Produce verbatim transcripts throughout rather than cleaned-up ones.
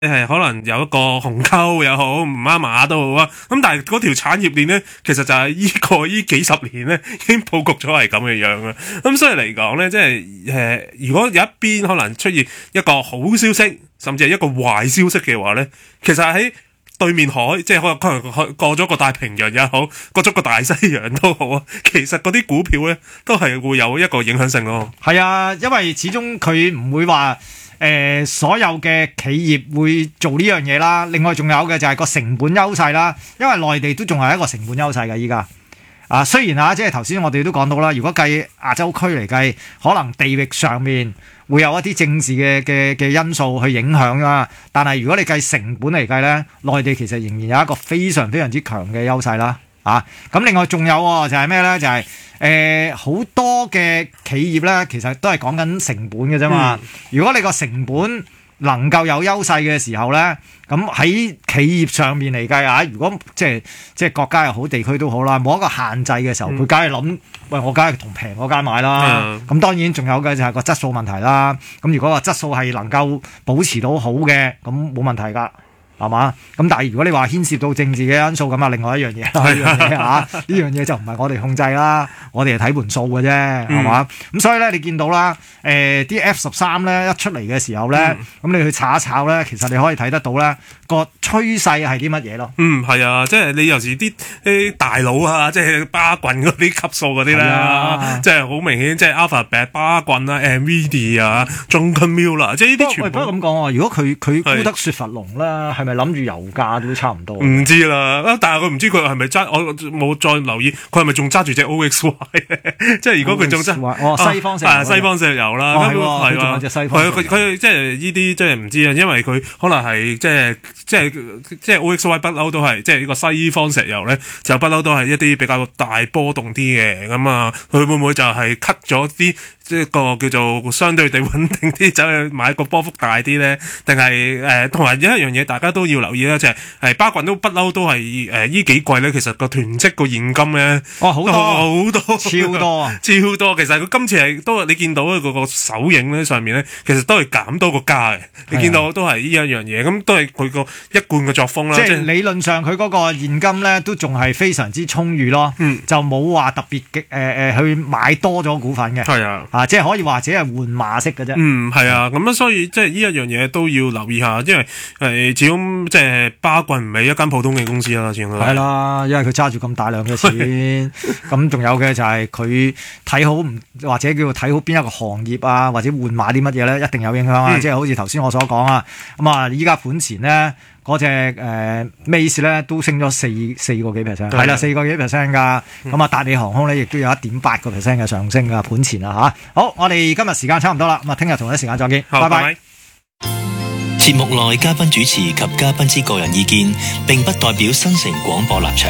係可能有一個鴻溝又好，唔啱碼都好啊。咁但係嗰條產業鏈咧，其實就係依個依幾十年咧，已經佈局咗係咁嘅樣啦。咁所以嚟講咧，即係誒，如果有一邊可能出現一個好消息，甚至係一個壞消息嘅話咧，其實喺對面海，即係可能過咗個大平洋也好，過咗個大西洋都好啊。其實嗰啲股票咧，都係會有一個影響性咯。 係啊，因為始終佢唔會話。誒、呃、所有嘅企業會做呢樣嘢啦，另外仲有嘅就係個成本優勢啦，因為內地都仲係一個成本優勢嘅依家。啊，雖然啊，即係頭先我哋都講到啦，如果計亞洲區嚟計，可能地域上面會有一啲政治嘅嘅嘅因素去影響啦，但係如果你計成本嚟計咧，內地其實仍然有一個非常非常之強嘅優勢啦。啊，咁另外仲有喎，就係咩咧？就係誒好多嘅企業咧，其實都係講緊成本嘅啫嘛。嗯、如果你個成本能夠有優勢嘅時候咧，咁喺企業上面嚟計啊，如果即係即係國家又好，地區都好啦，冇一個限制嘅時候，佢梗係諗，喂，我梗係同平嗰間買啦。咁、嗯、當然仲有嘅就係個質素問題啦。咁如果話質素係能夠保持到好嘅，咁冇問題㗎。係嘛？咁但係如果你話牽涉到政治嘅因素咁啊，另外一樣嘢啦，呢樣嘢嚇，呢樣嘢就唔係我哋控制啦，我哋係睇盤數嘅啫，係嘛？咁、嗯、所以咧，你見到啦，誒、呃、啲 F 十三咧一出嚟嘅時候咧，咁、嗯、你去查一查咧，其實你可以睇得到咧個趨勢係啲乜嘢咯？ 嗯，係啊，即係你有時啲啲大佬啊，即係巴郡嗰啲級數嗰啲咧，即係好明顯，即係 Alphabet、巴郡啊、Nvidia 啊、Johnson Miller，即係呢啲全部。 不過咁講喎，如果佢佢沽得雪佛龍啦，係咪諗住油價都差唔多？ 唔知啦，但係佢唔知佢係咪揸，我冇再留意佢係咪仲揸住隻 O X Y， 即係如果佢仲揸， 哦西方石油， 啊西方石油啦， 係喎，佢仲有隻西方石油。 佢佢即係呢啲即係唔知啊，因為佢可能係即係即係即係 O X Y 不嬲都係即係呢個西方石油咧，就不嬲都係一啲比較大波動啲嘅，咁啊，佢會唔會就係 cut 咗啲？即係個叫做相對地穩定啲，走去買個波幅大啲咧，定係誒同埋有一樣嘢大家都要留意啦，就係、是、係巴郡都不嬲都係誒呢幾季咧，其實個囤積個現金咧， 哦好多好多超多啊， 超多。其實佢今次係都你見到嗰個手影咧上面咧，其實都係減多個加嘅。你見到都係呢一樣嘢，咁都係佢個一貫嘅作風啦。即係理論上佢嗰個現金咧都仲係非常之充裕咯，嗯、就冇話特別嘅誒誒去買多咗股份嘅。係啊。啊，即係可以或者係換馬式嘅啫。 嗯，係啊，咁啊，所以即係呢一樣嘢都要留意下，因為誒始終即係巴郡唔係一間普通嘅公司啦，始終係啦，因為佢揸住咁大量嘅錢，咁仲有嘅就係佢睇好唔或者叫做睇好邊一個行業啊，或者換馬啲乜嘢咧，一定有影響啊。嗯、即係好似頭先我所講啊，咁啊，依家盤前咧。嗰隻誒 Mace 咧都升咗四四個幾 percent， 係啦，四個幾 percent 㗎。咁啊，達利航空咧亦都有一點八個 percent 嘅上升㗎，盤前啊嚇。好，我哋今日時間差唔多啦，咁啊，聽日同一時間再見，拜拜。 節目內嘉賓主持及嘉賓之個人意見並不代表新城廣播立場。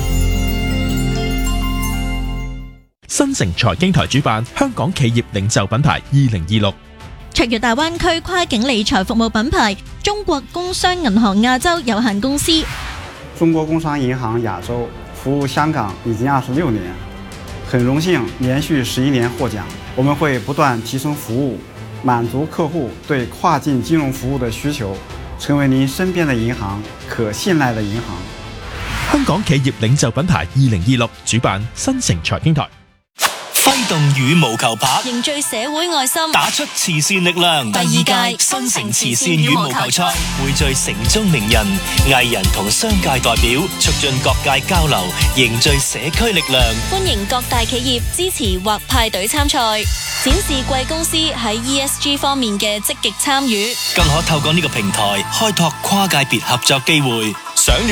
新城財經台主辦香港企業領袖品牌二零二六。 卓越大灣區跨境理財服務品牌中國工商銀行亞洲有限公司。 中國工商銀行亞洲服務香港已經二十六年，很榮幸連續十一年獲獎。我們會不斷提升服務，滿足客戶對跨境金融服務的需求，成為您身邊的銀行，可信賴的銀行。 香港企業領袖品牌二零二六主辦新城財經台。 揮動羽毛球拍， 凝聚社會愛心， 打出慈善力量。 第二屆新城慈善羽毛球賽匯聚城中名人、藝人同商界代表，促進各界交流，凝聚社區力量。 歡迎各大企業支持或派隊參賽，展示貴公司喺 E S G 方面嘅積極參與， 更可透過呢個平台開拓跨界別合作機會。想了